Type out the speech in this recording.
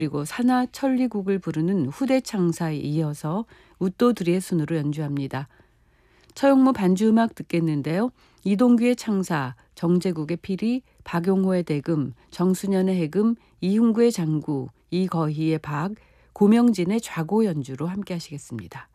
그리고 사나 천리국을 부르는 후대창사에 이어서 웃도들이의 순으로 연주합니다. 처용무 반주음악 듣겠는데요. 이동규의 창사, 정제국의 피리, 박용호의 대금, 정수년의 해금, 이훈구의 장구, 이거희의 박, 고명진의 좌고 연주로 함께 하시겠습니다.